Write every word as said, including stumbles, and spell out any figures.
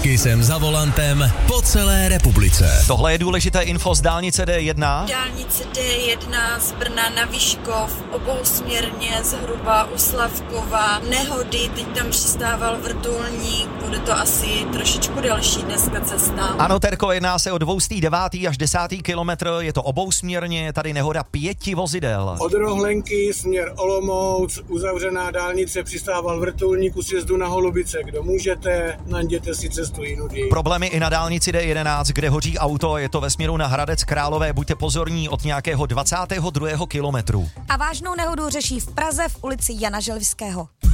Kisem za volantem po celé republice. Tohle je důležité info z dálnice D jedna. Dálnice D jedna z Brna na Vyškov, obousměrně zhruba u Slavkova. Nehody, teď tam přistával vrtulník, bude to asi trošičku delší dneska cesta. Ano, Terko, jedná se o dvacátý devátý až desátý kilometr, je to obousměrně, je tady nehoda pěti vozidel. Od Rohlenky směr Olomouc, uzavřená dálnice, přistával vrtulník u sjezdu na Holubice. Kdo můžete, najděte si cestu jinudy. Problémy i na dálnici D jedenáct, kde hoří auto, je to ve směru na Hradec Králové, buďte pozorní od nějakého dvacátého druhého kilometru. A vážnou nehodu řeší v Praze v ulici Jana Želivského.